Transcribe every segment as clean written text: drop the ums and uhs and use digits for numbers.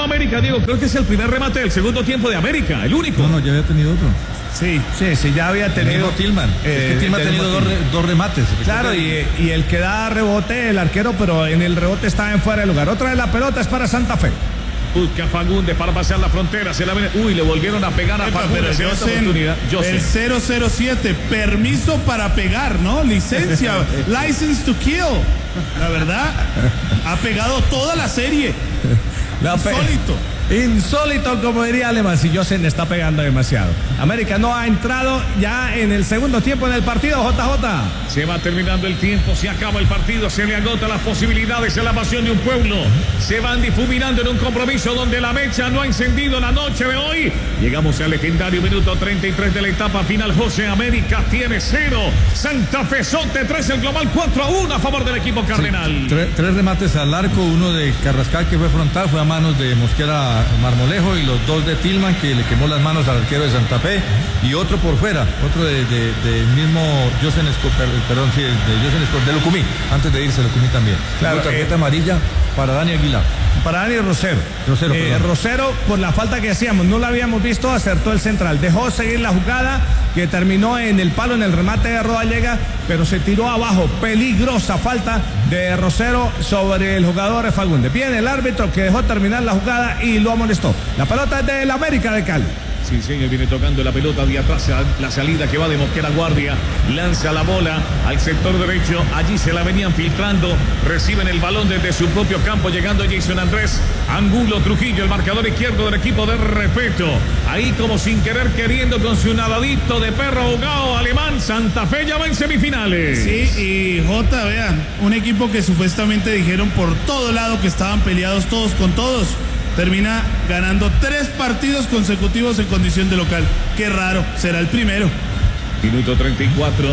América, Diego. Creo que es el primer remate del segundo tiempo de América, el único. No, ya había tenido otro. Sí, ya había tenido. Tillman. Es que Tillman ha tenido dos remates. Claro, y el que da rebote, el arquero, pero en el rebote estaba en fuera de lugar. Otra vez la pelota es para Santa Fe. Busca Fagundes para pasar la frontera. Le volvieron a pegar a Fagundes en esta oportunidad. El 007, permiso para pegar, ¿no? Licencia, license to kill. La verdad, ha pegado toda la serie. Insólito, como diría Alemán. Si Josen está pegando demasiado. América no ha entrado ya en el segundo tiempo en el partido, JJ. Se va terminando el tiempo, se acaba el partido, se le agotan las posibilidades en la pasión de un pueblo. Se van difuminando en un compromiso donde la mecha no ha encendido la noche de hoy. Llegamos al legendario minuto 33 de la etapa final. José, América tiene 0. Santa Fe Sote 3, el global 4-1 a favor del equipo cardenal. Sí, tres remates al arco, uno de Carrascal que fue frontal, fue a manos de Mosquera Marmolejo, y los dos de Tillman que le quemó las manos al arquero de Santa Fe, y otro por fuera, otro del mismo Josen Escobar, de Lucumí, antes de irse Lucumí también. Claro, tarjeta amarilla para Dani Aguilar. Para Dani Rosero. Rosero, por la falta que hacíamos, no la habíamos visto, acertó el central, dejó seguir la jugada que terminó en el palo, en el remate de Rodallega, pero se tiró abajo. Peligrosa falta de Rosero sobre el jugador Fagundes. Viene el árbitro que dejó terminar la jugada y lo amonestó. La pelota es del América de Cali. Sí, señor, viene tocando la pelota de atrás, la salida que va de Mosquera Guardia, lanza la bola al sector derecho, allí se la venían filtrando, reciben el balón desde su propio campo, llegando Jason Andrés, Angulo Trujillo, el marcador izquierdo del equipo de Respeto, ahí como sin querer queriendo con su nadadito de perro ahogado Alemán. Santa Fe ya va en semifinales. Sí, y vean, un equipo que supuestamente dijeron por todo lado que estaban peleados todos con todos, termina ganando 3 partidos consecutivos en condición de local. Qué raro, será el primero. Minuto 34,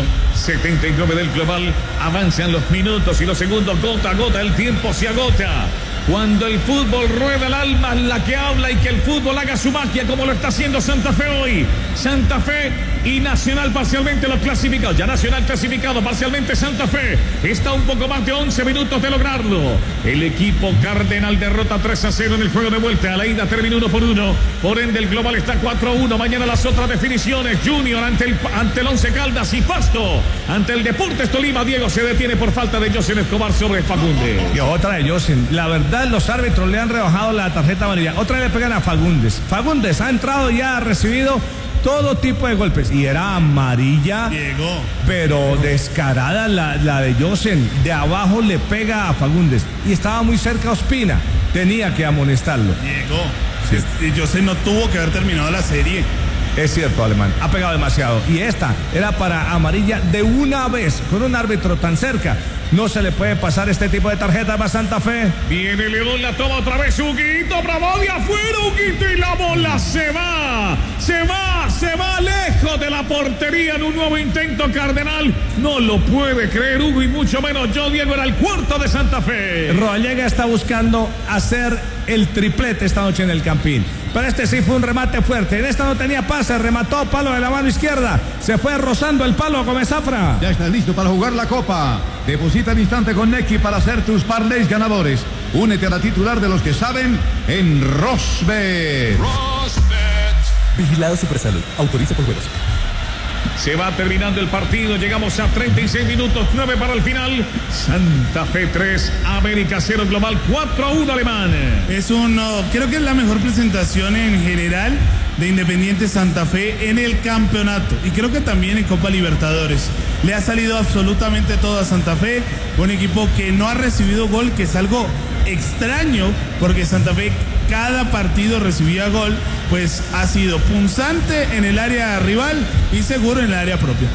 79 del global. Avanzan los minutos y los segundos, gota a gota, el tiempo se agota. Cuando el fútbol rueda, el alma es la que habla, y que el fútbol haga su magia como lo está haciendo Santa Fe hoy. Santa Fe y Nacional parcialmente los clasificados. Ya Nacional clasificado, parcialmente Santa Fe. Está un poco más de 11 minutos de lograrlo. El equipo cardenal derrota 3-0 en el juego de vuelta. A la ida terminó 1-1. Por ende el global está 4-1. Mañana las otras definiciones. Junior ante el Once Caldas y Pasto ante el Deportes Tolima. Diego se detiene por falta de Josen Escobar sobre Fagundes. Y otra de Josen. La verdad, los árbitros le han rebajado la tarjeta amarilla. Otra vez le pegan a Fagundes. Fagundes ha entrado y ha recibido todo tipo de golpes, y era amarilla, Diego, pero descarada la de Josen. De abajo le pega a Fagundes y estaba muy cerca a Ospina, tenía que amonestarlo. Diego, sí. Josen no tuvo que haber terminado la serie. Es cierto, Alemán, ha pegado demasiado, y esta era para amarilla de una vez. Con un árbitro tan cerca no se le puede pasar este tipo de tarjeta para Santa Fe. Viene León, la toma otra vez Huguito, bravo de afuera Huguito, y la bola se va lejos de la portería en un nuevo intento cardenal. No lo puede creer Hugo, y mucho menos yo, Diego. Era el cuarto de Santa Fe. Rodallega está buscando hacer el triplete esta noche en el Campín, pero este sí fue un remate fuerte. En esta no tenía pase, remató palo de la mano izquierda, se fue rozando el palo Gómez Zafra. Ya estás listo para jugar la Copa. Deposita al instante con Nequi para hacer tus parlays ganadores. Únete a la titular de los que saben en Rosbet. Vigilado Supersalud. Autoriza por juegos. Se va terminando el partido. Llegamos a 36 minutos, 9 para el final. Santa Fe 3, América 0, global 4-1 Alemán. Creo que es la mejor presentación en general de Independiente Santa Fe en el campeonato, y creo que también en Copa Libertadores. Le ha salido absolutamente todo a Santa Fe, un equipo que no ha recibido gol, que es algo extraño, porque Santa Fe cada partido recibía gol, pues ha sido punzante en el área rival y seguro en el área propia.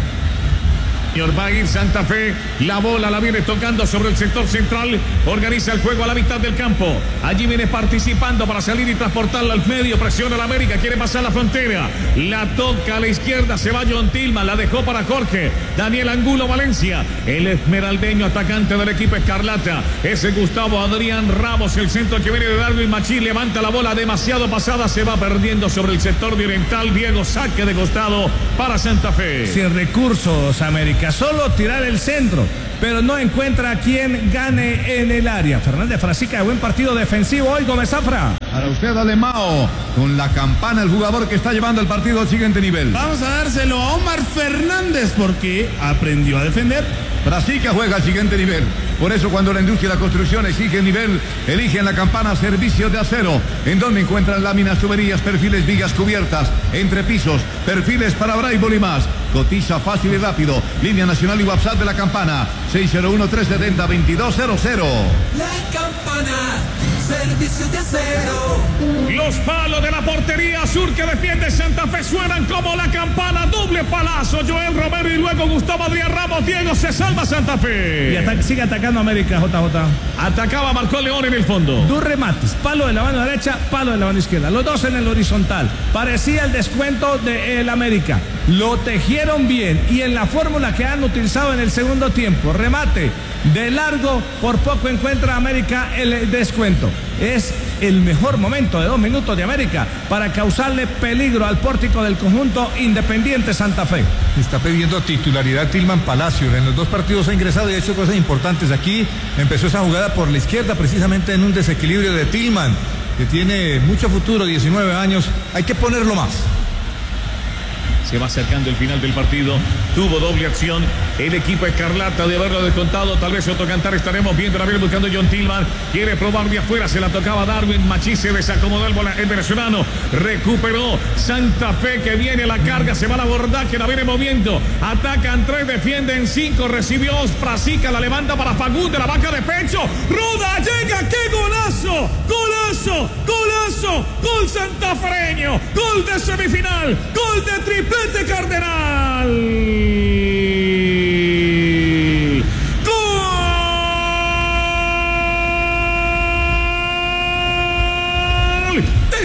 Va a ir Santa Fe, la bola la viene tocando sobre el sector central, organiza el juego a la mitad del campo, allí viene participando para salir y transportarla al medio, presiona a la América, quiere pasar la frontera, la toca a la izquierda, se va John Tillman, la dejó para Jorge, Daniel Angulo Valencia, el esmeraldeño atacante del equipo Escarlata, ese Gustavo Adrián Ramos, el centro que viene de Darwin Machín, levanta la bola demasiado pasada, se va perdiendo sobre el sector de oriental, Diego, saque de costado para Santa Fe. Sin recursos, América, solo tirar el centro, pero no encuentra a quien gane en el área. Fernández Frasica, de buen partido defensivo hoy, Gómez Zafra. Para usted, Alemao, con la campana, el jugador que está llevando el partido al siguiente nivel. Vamos a dárselo a Omar Fernández porque aprendió a defender. Brasica juega al siguiente nivel. Por eso cuando la industria y la construcción exige nivel, eligen la campana Servicios de Acero, en donde encuentran láminas, tuberías, perfiles, vigas cubiertas, entrepisos, perfiles para Braille y más. Cotiza fácil y rápido. Línea nacional y WhatsApp de la campana 601-370-2200. La campana, Servicios de Acero. Los palos de la portería sur que defiende Santa Fe suenan como la campana. Doble palazo, Joel Romero y luego Gustavo Adrián Ramos. Diego, se salva Santa Fe. Y sigue atacando América, JJ. Atacaba Marcó León en el fondo. Dos remates, palo de la mano derecha, palo de la mano izquierda. Los dos en el horizontal. Parecía el descuento del América. Lo tejieron bien y en la fórmula que han utilizado en el segundo tiempo. Remate de largo, por poco encuentra América el descuento. Es el mejor momento de 2 minutos de América para causarle peligro al pórtico del conjunto Independiente Santa Fe. Está pidiendo titularidad Tilman Palacio. En los 2 partidos ha ingresado y ha hecho cosas importantes. Aquí empezó esa jugada por la izquierda, precisamente en un desequilibrio de Tilman, que tiene mucho futuro, 19 años. Hay que ponerlo más. Se va acercando el final del partido. Tuvo doble acción el equipo escarlata de haberlo descontado. Tal vez otro cantar estaremos viendo. La viene buscando John Tillman. Quiere probar de afuera. Se la tocaba Darwin. Machís se desacomodó el venezolano. Recuperó Santa Fe que viene a la carga. Se va a la abordaje. La viene moviendo. Atacan 3, defienden 5. Recibió Frasica. La levanta para Fagundes. La vaca de pecho. Roda llega. ¡Qué golazo! ¡Golazo! ¡Golazo! ¡Gol santafereño! ¡Gol de semifinal! ¡Gol de triplete Cardenal! ¡Gol de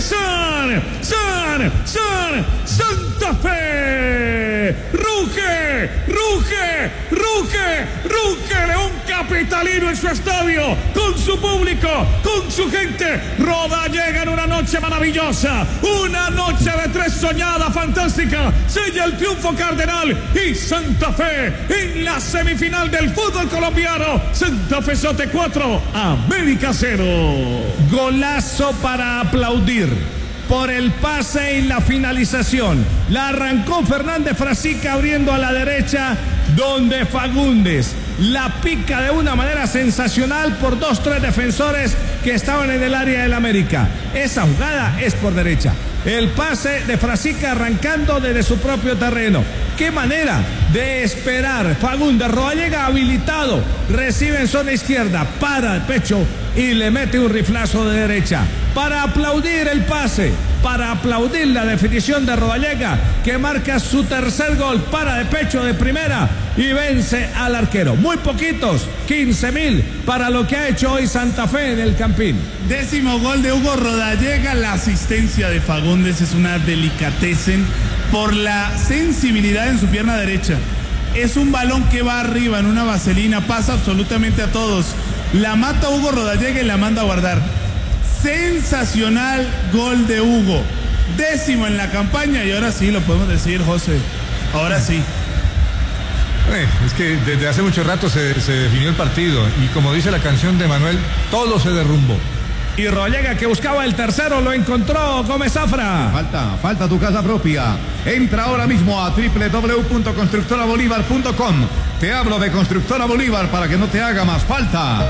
Santa Fe! ¡Ruge! ¡Ruge! ¡Ruge! ¡Ruge! León capitalino en su estadio, con su público, con su gente. Roda llega en una noche maravillosa, una noche de 3 soñada, fantástica. Sella el triunfo Cardenal y Santa Fe en la semifinal del fútbol colombiano. Santa Fe Sote 4, América 0. Golazo para aplaudir por el pase y la finalización. La arrancó Fernández Frasica abriendo a la derecha, donde Fagundes la pica de una manera sensacional por 2-3 defensores que estaban en el área del América. Esa jugada es por derecha. El pase de Frasica arrancando desde su propio terreno. Qué manera de esperar. Fagundes, Rodallega habilitado, recibe en zona izquierda, para el pecho y le mete un riflazo de derecha. Para aplaudir el pase, para aplaudir la definición de Rodallega, que marca su tercer gol, para de pecho de primera y vence al arquero. Muy poquitos, 15.000 para lo que ha hecho hoy Santa Fe en el Campín. 10º gol de Hugo Rodallega. La asistencia de Fagundes es una delicatessen por la sensibilidad en su pierna derecha. Es un balón que va arriba en una vaselina, pasa absolutamente a todos. La mata Hugo Rodallega y la manda a guardar. Sensacional gol de Hugo. 10º en la campaña y ahora sí lo podemos decir, José. Ahora sí. Es que desde hace mucho rato se definió el partido y como dice la canción de Manuel, todo se derrumbó. Y Rodallega, que buscaba el tercero, lo encontró. Gómez Zafra. Falta tu casa propia. Entra ahora mismo a www.constructorabolívar.com. Te hablo de Constructora Bolívar para que no te haga más falta.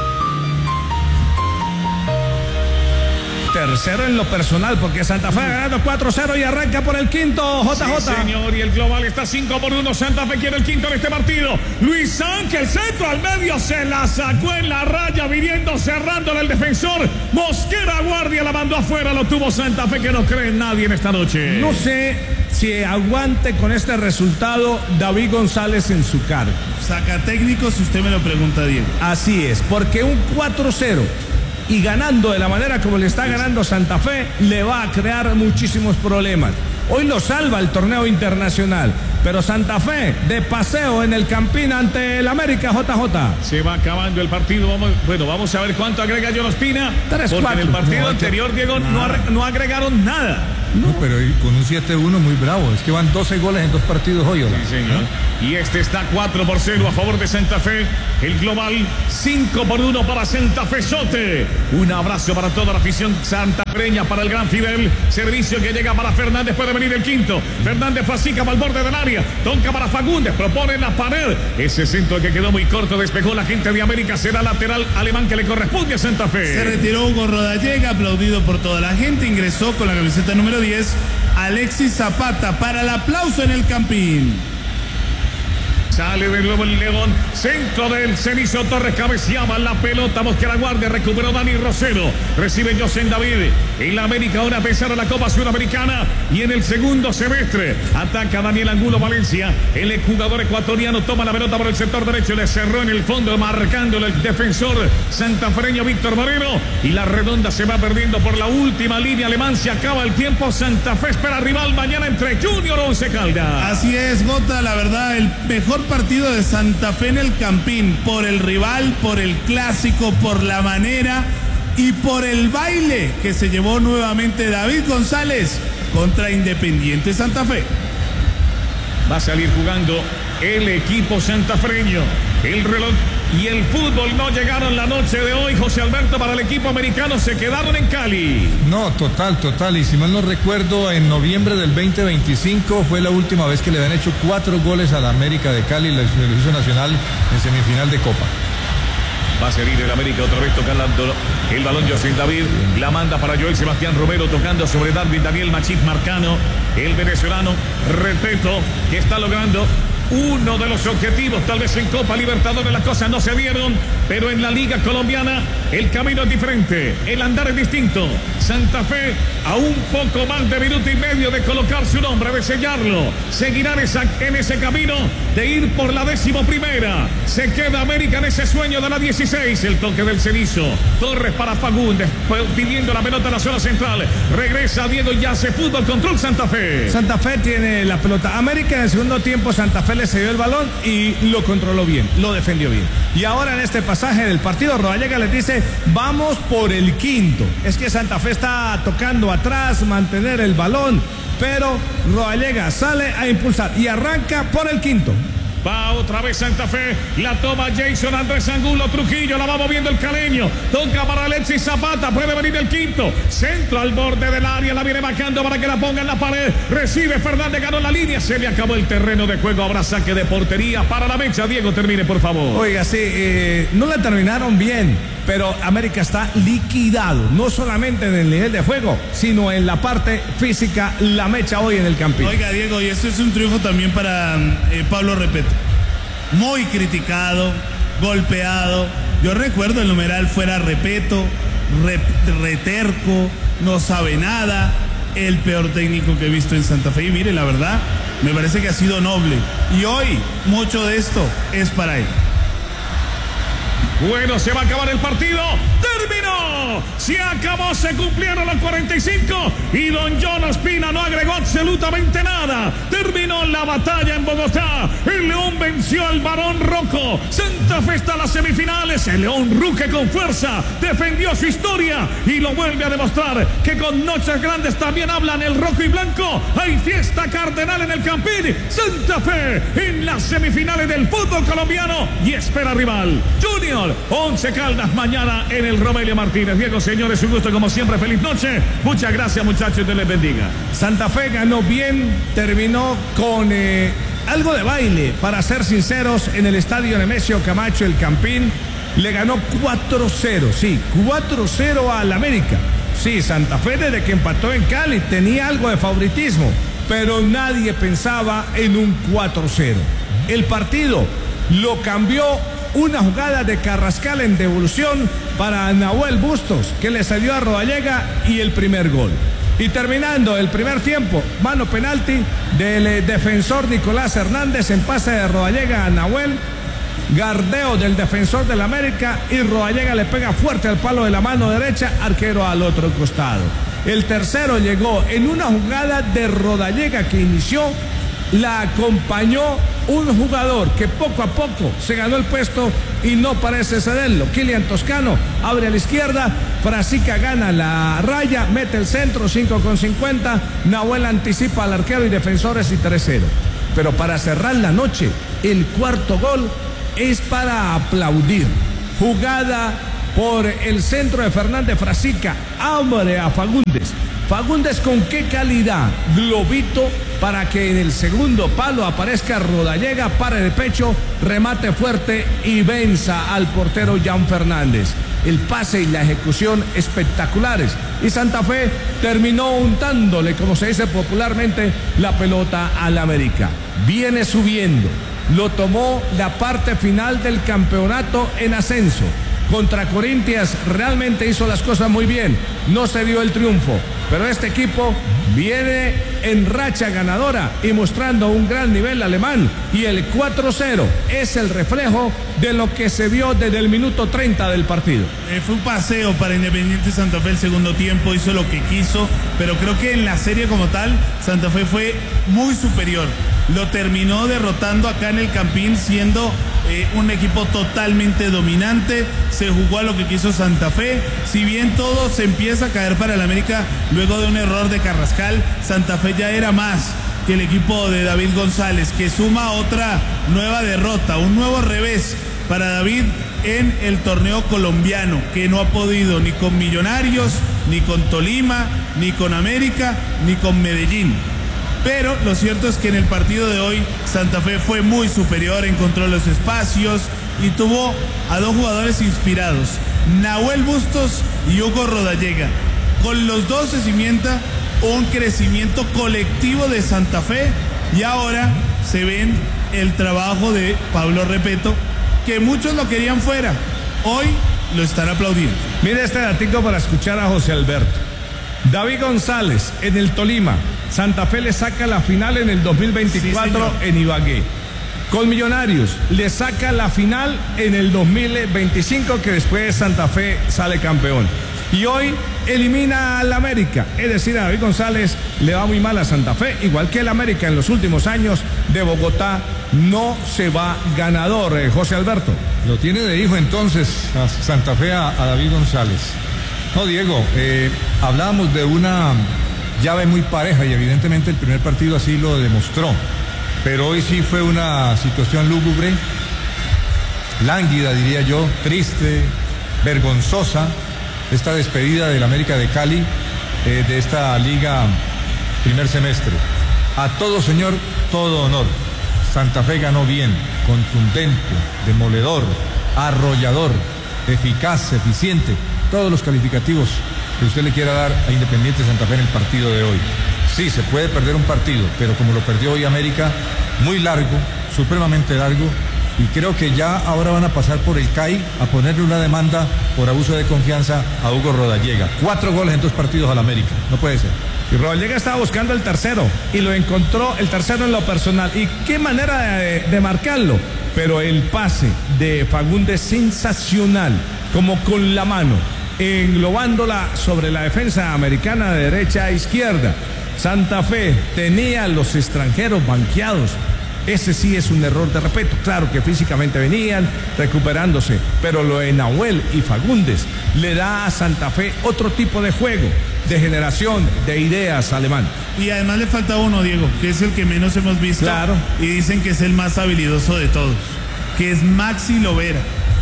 Tercero en lo personal, porque Santa Fe ha ganado 4-0 y arranca por el quinto, JJ. Sí, señor, y el global está 5-1. Santa Fe quiere el quinto en este partido. Luis Ángel, centro al medio, se la sacó en la raya, viniendo, cerrándole el defensor. Mosquera guardia, la mandó afuera, lo tuvo Santa Fe, que no cree en nadie en esta noche. No sé si aguante con este resultado David González en su cargo. Saca técnico si usted me lo pregunta, Diego. Así es, porque un 4-0 y ganando de la manera como le está ganando Santa Fe, le va a crear muchísimos problemas. Hoy lo salva el torneo internacional, pero Santa Fe de paseo en el Campín ante el América, JJ. Se va acabando el partido. Vamos a ver cuánto agrega John Ospina, porque en el partido anterior, Diego, no agregaron nada. No, pero con un 7-1 muy bravo. Es que van 12 goles en 2 partidos hoy. Sí, señor. Y este está 4-0 a favor de Santa Fe. El global 5-1 para Santa Fe Sote. Un abrazo para toda la afición Santa Breña para el gran Fidel. Servicio que llega para Fernández. Puede venir el quinto. Fernández fascica al borde del área. Toca para Fagundes. Propone la pared. Ese centro que quedó muy corto. Despejó la gente de América. Será lateral alemán que le corresponde a Santa Fe. Se retiró Hugo Rodallega, aplaudido por toda la gente. Ingresó con la camiseta número 10 Alexis Zapata para el aplauso en el Campín. Sale de nuevo el León. Centro del Cenizo Torres. Cabeceaba la pelota. Mosquera guardia. Recuperó Dani Rosero. Recibe José David. En la América ahora a pesar de la Copa Sudamericana. Y en el segundo semestre ataca Daniel Angulo Valencia. El jugador ecuatoriano toma la pelota por el sector derecho. Le cerró en el fondo marcándole el defensor santafereño Víctor Moreno. Y la redonda se va perdiendo por la última línea alemán. Se acaba el tiempo. Santa Fe espera rival mañana entre Junior Once Caldas. Así es, Gota. La verdad, el mejor partido de Santa Fe en el Campín, por el rival, por el clásico, por la manera y por el baile que se llevó nuevamente David González contra Independiente Santa Fe. Va a salir jugando el equipo santafreño. El reloj y el fútbol no llegaron la noche de hoy, José Alberto, para el equipo americano. Se quedaron en Cali. No, total. Y si mal no recuerdo, en noviembre del 2025 fue la última vez que le habían hecho 4 goles a la América de Cali, la selección nacional, en semifinal de Copa. Va a salir el América otra vez tocando el balón José David. La manda para Joel Sebastián Romero tocando sobre Darwin Daniel Machís Marcano. El venezolano, repito, que está logrando uno de los objetivos. Tal vez en Copa Libertadores las cosas no se dieron, pero en la Liga Colombiana el camino es diferente, el andar es distinto. Santa Fe a un poco más de minuto y medio de colocar su nombre, de sellarlo. Seguirán en ese camino de ir por la 11ª. Se queda América en ese sueño de la 16. El toque del Cenizo. Torres para Fagundes pidiendo la pelota en la zona central. Regresa Diego y hace fútbol control Santa Fe. Santa Fe tiene la pelota. América en el segundo tiempo, Santa Fe le cedió el balón y lo controló bien, lo defendió bien. Y ahora en este pasaje del partido, Rodallega les dice, vamos por el quinto. Es que Santa Fe está tocando atrás, mantener el balón, pero Rodallega sale a impulsar y arranca por el quinto. Va otra vez Santa Fe, la toma Jason Andrés Angulo Trujillo, la va moviendo el caleño, toca para Alexis Zapata, puede venir el quinto, centro al borde del área, la viene bajando para que la ponga en la pared, recibe Fernández, ganó la línea, se le acabó el terreno de juego, habrá saque de portería para la mecha. Diego, termine por favor. Oiga, sí, no la terminaron bien, pero América está liquidado, no solamente en el nivel de juego, sino en la parte física, la mecha hoy en el Campín. Oiga, Diego, y esto es un triunfo también para Pablo Repeto. Muy criticado, golpeado. Yo recuerdo el numeral fuera Repeto, reterco, no sabe nada, el peor técnico que he visto en Santa Fe. Y mire, la verdad, me parece que ha sido noble. Y hoy, mucho de esto es para él. Bueno, se va a acabar el partido. ¡Terminó! Se acabó, se cumplieron los 45 y don John Ospina no agregó absolutamente nada. Terminó la batalla en Bogotá. El León venció al Barón Rojo. Santa Fe está en las semifinales. El León ruge con fuerza, defendió su historia y lo vuelve a demostrar que con noches grandes también hablan el rojo y blanco. Hay fiesta cardenal en el Campín. Santa Fe en las semifinales del fútbol colombiano y espera rival Junior Once Caldas mañana en el Romelio Martínez. Diego, señores, un gusto como siempre, feliz noche. Muchas gracias, muchachos, Dios les bendiga. Santa Fe ganó bien, terminó con algo de baile, para ser sinceros, en el estadio Nemesio Camacho, el Campín. Le ganó 4-0, sí, 4-0 al América. Sí, Santa Fe desde que empató en Cali tenía algo de favoritismo, pero nadie pensaba en un 4-0. El partido lo cambió una jugada de Carrascal en devolución para Nahuel Bustos, que le salió a Rodallega, y el primer gol. Y terminando el primer tiempo, mano penalti del defensor Nicolás Hernández en pase de Rodallega a Nahuel, gardeo del defensor del América y Rodallega le pega fuerte al palo de la mano derecha, arquero al otro costado. El tercero llegó en una jugada de Rodallega que inició, la acompañó un jugador que poco a poco se ganó el puesto y no parece cederlo. Kylian Toscano abre a la izquierda, Frasica gana la raya, mete el centro, 5:50, Nahuel anticipa al arquero y defensores y 3-0. Pero para cerrar la noche, el cuarto gol es para aplaudir. Jugada por el centro de Fernández Frasica, abre a Fagundes. Fagundes con qué calidad, globito para que en el segundo palo aparezca Rodallega, pare de pecho, remate fuerte y venza al portero Jan Fernández. El pase y la ejecución espectaculares. Y Santa Fe terminó untándole, como se dice popularmente, la pelota al América. Viene subiendo. Lo tomó la parte final del campeonato en ascenso. Contra Corinthians realmente hizo las cosas muy bien. No se dio el triunfo. Pero este equipo viene en racha ganadora y mostrando un gran nivel alemán. Y el 4-0 es el reflejo de lo que se vio desde el minuto 30 del partido. Fue un paseo para Independiente Santa Fe el segundo tiempo, hizo lo que quiso, pero creo que en la serie como tal, Santa Fe fue muy superior. Lo terminó derrotando acá en el Campín, siendo un equipo totalmente dominante. Se jugó a lo que quiso Santa Fe. Si bien todo se empieza a caer para el América luego de un error de Carrascal, Santa Fe ya era más que el equipo de David González, que suma otra nueva derrota, un nuevo revés para David en el torneo colombiano, que no ha podido ni con Millonarios, ni con Tolima, ni con América, ni con Medellín. Pero lo cierto es que en el partido de hoy Santa Fe fue muy superior, encontró los espacios y tuvo a dos jugadores inspirados, Nahuel Bustos y Hugo Rodallega. Con los dos se cimienta un crecimiento colectivo de Santa Fe y ahora se ven el trabajo de Pablo Repeto, que muchos lo querían fuera, hoy lo están aplaudiendo. Mire este datico para escuchar a José Alberto. David González en el Tolima, Santa Fe le saca la final en el 2024 en Ibagué. Con Millonarios le saca la final en el 2025, que después Santa Fe sale campeón. Y hoy elimina al América, es decir, a David González le va muy mal a Santa Fe, igual que el América en los últimos años de Bogotá no se va ganador. José Alberto. Lo tiene de hijo entonces a Santa Fe a David González. No, Diego, hablábamos de una llave muy pareja y evidentemente el primer partido así lo demostró, pero hoy sí fue una situación lúgubre, lánguida diría yo, triste, vergonzosa, esta despedida del América de Cali de esta liga primer semestre. A todo señor, todo honor. Santa Fe ganó bien, contundente, demoledor, arrollador, eficaz, eficiente, todos los calificativos que usted le quiera dar a Independiente Santa Fe en el partido de hoy. Sí, se puede perder un partido, pero como lo perdió hoy América, muy largo, supremamente largo, y creo que ya ahora van a pasar por el CAI a ponerle una demanda por abuso de confianza a Hugo Rodallega. 4 goles en 2 partidos al América, no puede ser. Y Rodallega estaba buscando el tercero y lo encontró, el tercero en lo personal. Y qué manera de marcarlo. Pero el pase de Fagundes sensacional, como con la mano, englobándola sobre la defensa americana de derecha a izquierda. Santa Fe tenía a los extranjeros banqueados. Ese sí es un error de respeto. Claro que físicamente venían recuperándose, pero lo de Nahuel y Fagundes le da a Santa Fe otro tipo de juego, de generación, de ideas alemán. Y además le falta uno, Diego, que es el que menos hemos visto. Claro. Y dicen que es el más habilidoso de todos, que es Maxi Lovera,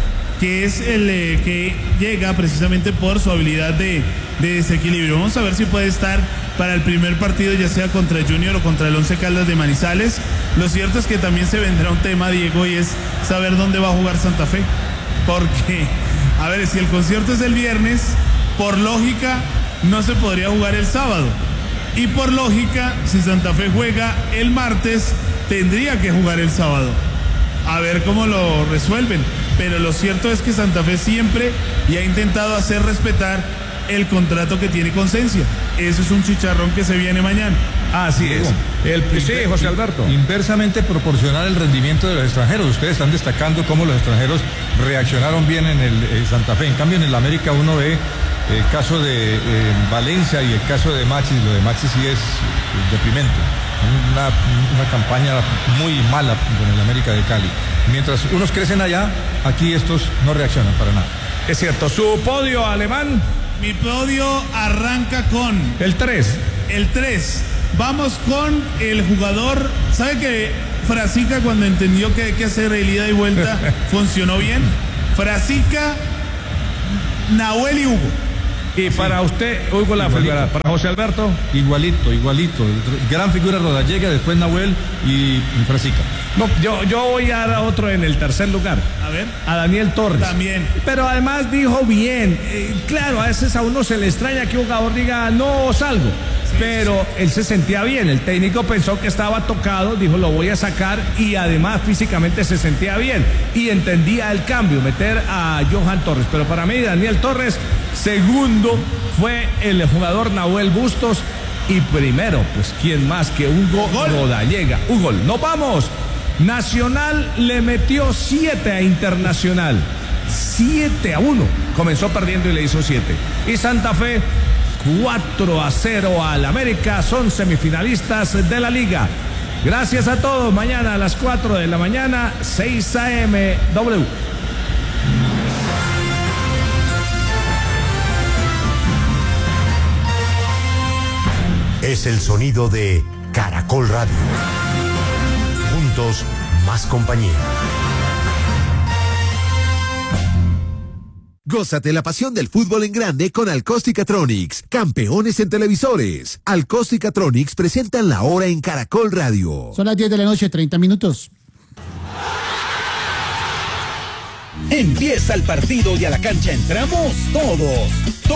que es el que llega precisamente por su habilidad de desequilibrio. Vamos a ver si puede estar para el primer partido, ya sea contra Junior o contra el Once Caldas de Manizales. Lo cierto es que también se vendrá un tema, Diego, y es saber dónde va a jugar Santa Fe. Porque, a ver, si el concierto es el viernes, por lógica no se podría jugar el sábado. Y por lógica, si Santa Fe juega el martes, tendría que jugar el sábado. A ver cómo lo resuelven. Pero lo cierto es que Santa Fe siempre y ha intentado hacer respetar el contrato que tiene con Sensia. Eso es un chicharrón que se viene mañana. Así es. Sí, José Alberto. Inversamente proporcional el rendimiento de los extranjeros. Ustedes están destacando cómo los extranjeros reaccionaron bien en el Santa Fe. En cambio, en el América uno ve el caso de Valencia y el caso de Maxi. Lo de Maxi sí es deprimente. Una campaña muy mala con el América de Cali. Mientras unos crecen allá, aquí estos no reaccionan para nada. Es cierto. Su podio alemán. Mi podio arranca con el 3. El 3. Vamos con el jugador. ¿Sabe que Frasica, cuando entendió que hay que hacer el ida y vuelta, funcionó bien? Frasica Nahuel y Hugo. Y para usted, Hugo la figura, para José Alberto. Igualito. Gran figura Rodallega, después Nahuel y Frasica. No, yo voy a dar a otro en el tercer lugar. A ver. A Daniel Torres. También. Pero además dijo bien. Claro, a veces a uno se le extraña que un jugador diga no salgo. Pero él se sentía bien. El técnico pensó que estaba tocado, dijo lo voy a sacar y además físicamente se sentía bien y entendía el cambio, meter a Johan Torres. Pero para mí Daniel Torres, segundo fue el jugador Nahuel Bustos y primero, pues quién más que Hugo Rodallega. Hugo, nos vamos. Nacional le metió 7 a Internacional. 7-1. Comenzó perdiendo y le hizo 7. Y Santa Fe 4-0 al América, son semifinalistas de la liga. Gracias a todos, mañana a las 4 de la mañana, 6 a.m. W. Es el sonido de Caracol Radio. Juntos, más compañía. Gózate la pasión del fútbol en grande con Alcóstica-Tronics, campeones en televisores. Alcóstica-Tronics presentan la hora en Caracol Radio. Son las 10 de la noche, 30 minutos. Empieza el partido y a la cancha entramos todos.